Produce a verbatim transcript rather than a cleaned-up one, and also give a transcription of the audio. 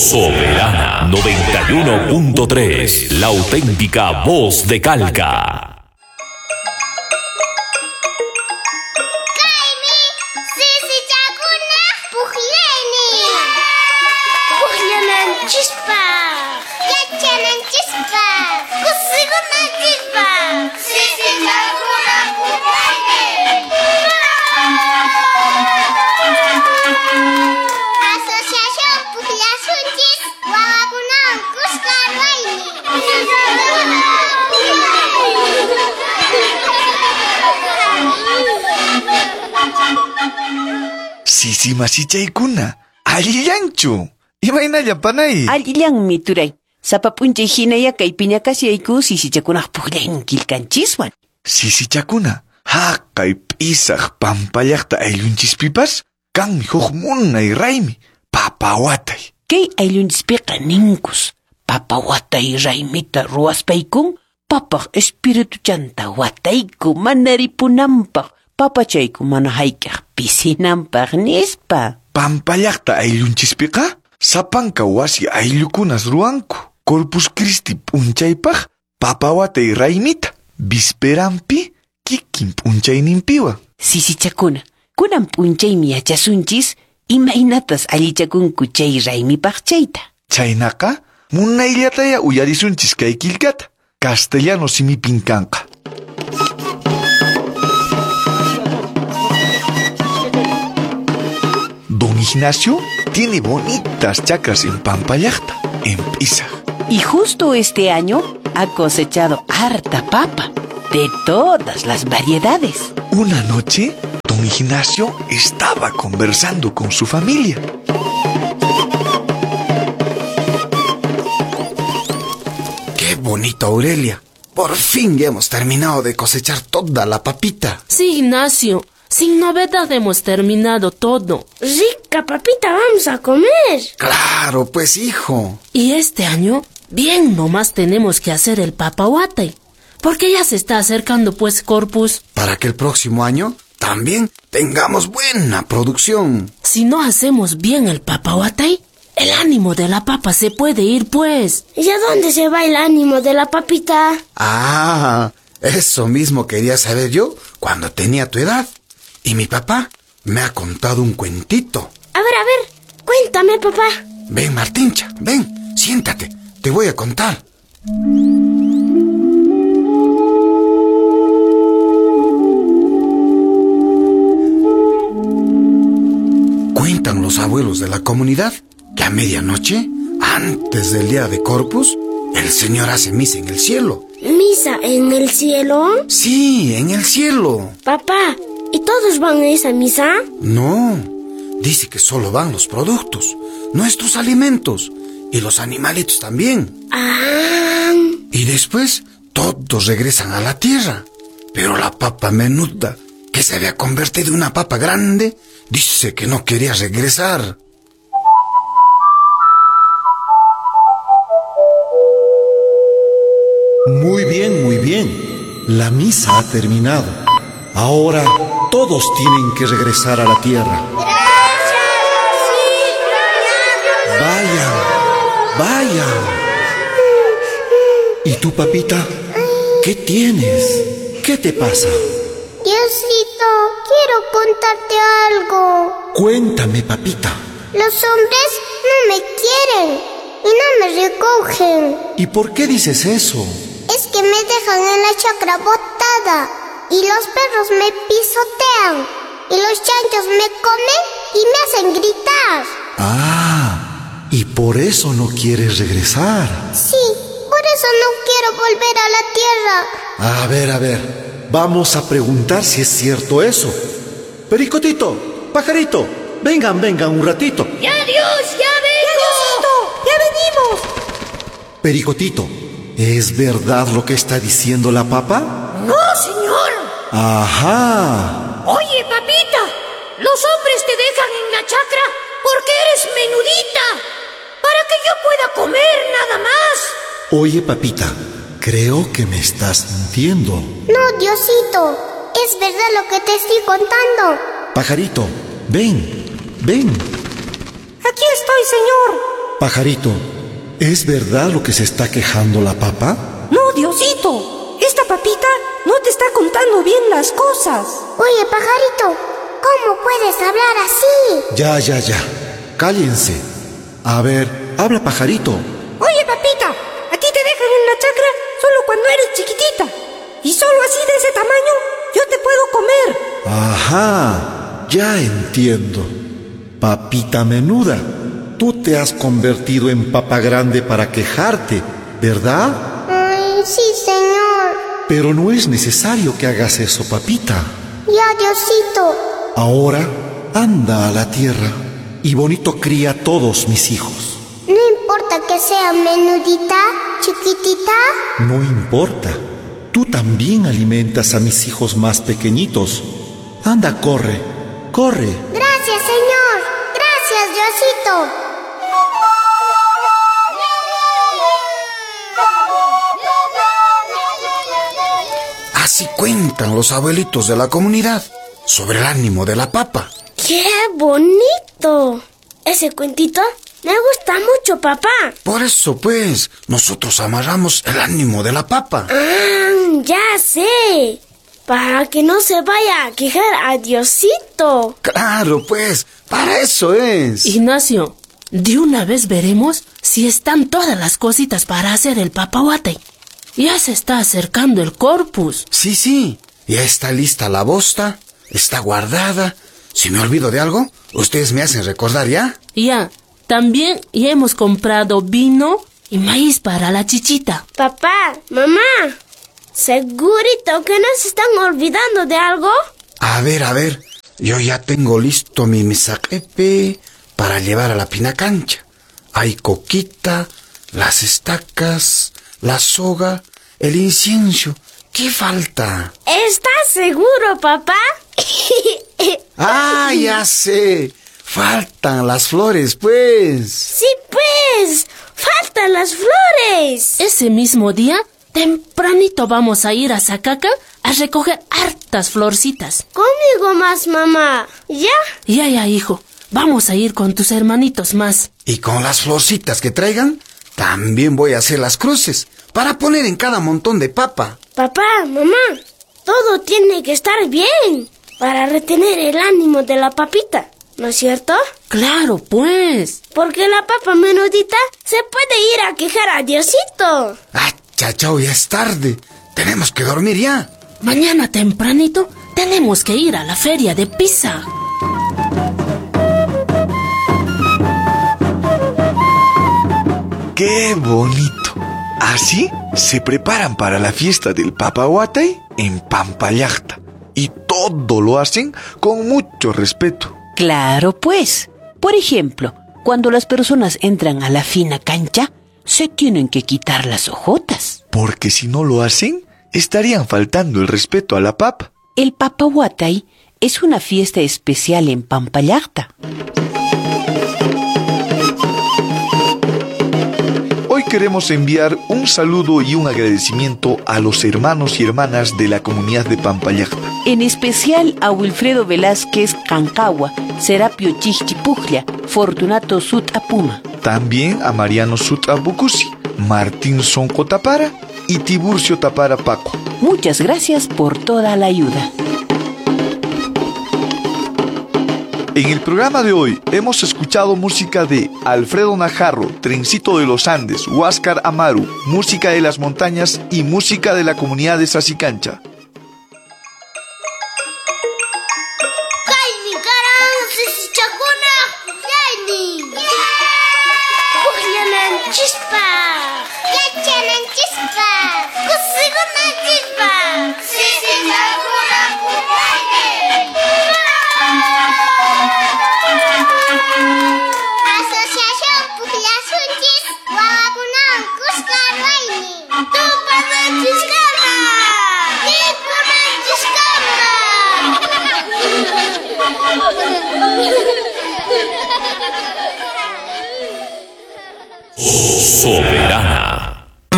Soberana noventa y uno punto tres, la auténtica voz de Calca. Sisimashichaykuna, allillanchu. Imaynallapanay. Allillanmi turay. Sapapunchay hinaya kay piñakasiyayku sisichakunaq puqllayn kilkanchiswan. Sisichakuna, haqay p'isaq pampallaqta ayllunchispipas kanmi huk munay raymi papawatay. Kay ayllunchispiqa ninkus papawatay raymita ruwaspaykun papaq espirituchanta watayku manaripunanpaq papachayku mana haykaq pisinanpaq nispa. Pampallaqta ayllunchispiqa sapanka wasi ayllukunas ruwanku Corpus Christi p'unchaypaq papawatay raymita bisperanpi kikin p'unchayninpiwan. Sisichakuna, kunan p'unchaymi yachasunchis imaynatas allichakunku chay raymipaq chayta. Chaynaqa munayllataqa uyarisunchis kay killkata castellano simipin kanqa. Don Ignacio tiene bonitas chacras en Pampallaqta, en P'isaq. Y justo este año ha cosechado harta papa, de todas las variedades. Una noche, don Ignacio estaba conversando con su familia. ¡Qué bonito, Aurelia! Por fin ya hemos terminado de cosechar toda la papita. Sí, Ignacio. Sin novedad hemos terminado todo. Rica papita, vamos a comer. Claro, pues, hijo. Y este año, bien nomás tenemos que hacer el papahuatay, porque ya se está acercando, pues, Corpus. Para que el próximo año también tengamos buena producción. Si no hacemos bien el papahuatay, el ánimo de la papa se puede ir, pues. ¿Y a dónde se va el ánimo de la papita? Ah, eso mismo quería saber yo cuando tenía tu edad. Y mi papá me ha contado un cuentito. A ver, a ver, cuéntame, papá. Ven, Martincha, ven, siéntate, te voy a contar. Cuentan los abuelos de la comunidad que a medianoche, antes del día de Corpus, el Señor hace misa en el cielo. ¿Misa en el cielo? Sí, en el cielo. Papá, ¿y todos van a esa misa? No, dice que solo van los productos, nuestros alimentos y los animalitos también. Ah. Y después todos regresan a la tierra. Pero la papa menuda, que se había convertido en una papa grande, dice que no quería regresar. Muy bien, muy bien. La misa ha terminado. Ahora todos tienen que regresar a la tierra. ¡Gracias! ¡Sí, gracias! Vayan, vayan. ¿Y tú, papita? ¿Qué tienes? ¿Qué te pasa? Diosito, quiero contarte algo. Cuéntame, papita. Los hombres no me quieren y no me recogen. ¿Y por qué dices eso? Es que me dejan en la chacra botada y los perros me pisotean y los chanchos me comen y me hacen gritar. Ah, y por eso no quieres regresar. Sí, por eso no quiero volver a la tierra. A ver, a ver, vamos a preguntar si es cierto eso. Pericotito, pajarito, vengan, vengan un ratito. ¡Ya Dios, ya vengo! ¡Ya Diosito, ya venimos! Pericotito, ¿es verdad lo que está diciendo la papa? No, señor. Ajá. Oye, papita, los hombres te dejan en la chacra porque eres menudita, para que yo pueda comer nada más. Oye, papita, creo que me estás mintiendo. No, Diosito, es verdad lo que te estoy contando. Pajarito, ven, ven. Aquí estoy, señor. Pajarito, ¿es verdad lo que se está quejando la papa? No, Diosito, esta papita no te está contando bien las cosas. Oye, pajarito, ¿cómo puedes hablar así? Ya, ya, ya. Cállense. A ver, habla, pajarito. Oye, papita, a ti te dejan en la chacra solo cuando eres chiquitita. Y solo así de ese tamaño yo te puedo comer. Ajá, ya entiendo. Papita menuda, tú te has convertido en papa grande para quejarte, ¿verdad? Ay, sí, señor. Pero no es necesario que hagas eso, papita. Ya, Diosito. Ahora, anda a la tierra y bonito cría a todos mis hijos. No importa que sea menudita, chiquitita. No importa. Tú también alimentas a mis hijos más pequeñitos. Anda, corre, corre. Gracias, señor. Gracias, Diosito. Así cuentan los abuelitos de la comunidad sobre el ánimo de la papa. ¡Qué bonito! Ese cuentito me gusta mucho, papá. Por eso, pues, nosotros amarramos el ánimo de la papa. Ah, ya sé. Para que no se vaya a quejar a Diosito. Claro, pues, para eso es. Ignacio, de una vez veremos si están todas las cositas para hacer el papahuate. Ya se está acercando el corpus. Sí, sí. Ya está lista la bosta. Está guardada. Si me olvido de algo, ustedes me hacen recordar, ¿ya? Ya. También ya hemos comprado vino y maíz para la chichita. Papá, mamá, ¿segurito que no se están olvidando de algo? A ver, a ver. Yo ya tengo listo mi misaquepe para llevar a la pinacancha. Hay coquita, las estacas, la soga, el incienso. ¿Qué falta? ¿Estás seguro, papá? ¡Ah, ya sé! Faltan las flores, pues. Sí, pues. Faltan las flores. Ese mismo día, tempranito vamos a ir a Zacaca a recoger hartas florcitas. Conmigo más, mamá. ¿Ya? Ya, ya, hijo. Vamos a ir con tus hermanitos más. Y con las florcitas que traigan, también voy a hacer las cruces para poner en cada montón de papa. Papá, mamá, todo tiene que estar bien para retener el ánimo de la papita, ¿no es cierto? Claro, pues. Porque la papa menudita se puede ir a quejar a Diosito. Ah, chachao, ya es tarde. Tenemos que dormir ya. Mañana tempranito tenemos que ir a la feria de Pisa. ¡Qué bonito! Así se preparan para la fiesta del papahuate en Pampallacta. Y todo lo hacen con mucho respeto. Claro, pues. Por ejemplo, cuando las personas entran a la fina cancha, se tienen que quitar las hojotas. Porque si no lo hacen, estarían faltando el respeto a la papa. El papahuatay es una fiesta especial en Pampallacta. Hoy queremos enviar un saludo y un agradecimiento a los hermanos y hermanas de la comunidad de Pampallacta. En especial a Wilfredo Velázquez Cancagua, Serapio Chichipuglia, Fortunato Sut Apuma. También a Mariano Sut Abucusi, Martín Sonco Tapara y Tiburcio Tapara Paco. Muchas gracias por toda la ayuda. En el programa de hoy hemos escuchado música de Alfredo Najarro, Trencito de los Andes, Huáscar Amaru, música de las montañas y música de la comunidad de Sassicancha. Soberana.